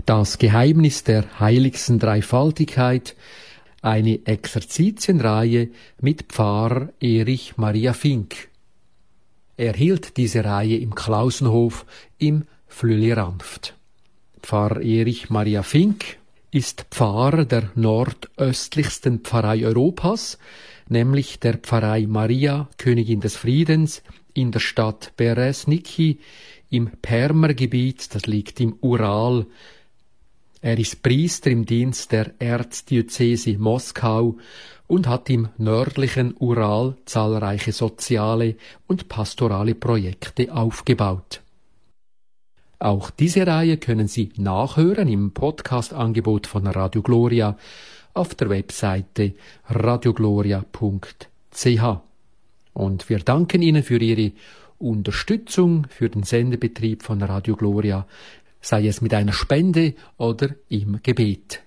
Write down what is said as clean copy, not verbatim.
Das Geheimnis der heiligsten Dreifaltigkeit, eine Exerzitienreihe mit Pfarrer Erich Maria Fink. Er hielt diese Reihe im Klausenhof im Flüeli-Ranft. Pfarrer Erich Maria Fink ist Pfarrer der nordöstlichsten Pfarrei Europas, nämlich der Pfarrei Maria, Königin des Friedens, in der Stadt Beresniki im Permer-Gebiet, das liegt im Ural. Er ist Priester im Dienst der Erzdiözese Moskau und hat im nördlichen Ural zahlreiche soziale und pastorale Projekte aufgebaut. Auch diese Reihe können Sie nachhören im Podcast-Angebot von Radio Gloria auf der Webseite radiogloria.ch. Und wir danken Ihnen für Ihre Unterstützung für den Sendebetrieb von Radio Gloria, sei es mit einer Spende oder im Gebet.